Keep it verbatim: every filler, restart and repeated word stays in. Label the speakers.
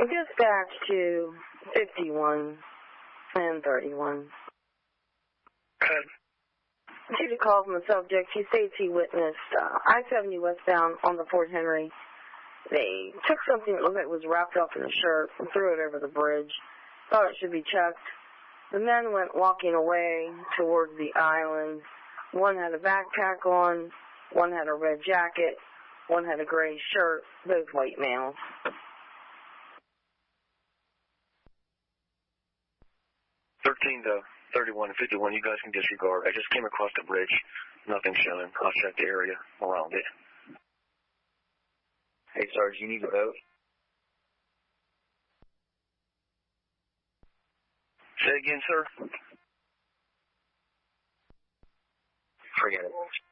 Speaker 1: Dispatch to fifty-one and thirty-one.
Speaker 2: Good.
Speaker 1: Due to call from the subject, he states he witnessed uh, I seventy westbound on the Fort Henry. They took something that looked like it was wrapped up in a shirt and threw it over the bridge. Thought it should be checked. The men went walking away towards the island. One had a backpack on, one had a red jacket, one had a gray shirt, both white males.
Speaker 2: thirteen to thirty-one and fifty-one, you guys can disregard. I just came across the bridge. Nothing showing. I'll check the area around it.
Speaker 3: Hey, Sarge, you need a vote?
Speaker 2: Say again, sir?
Speaker 3: Forget it.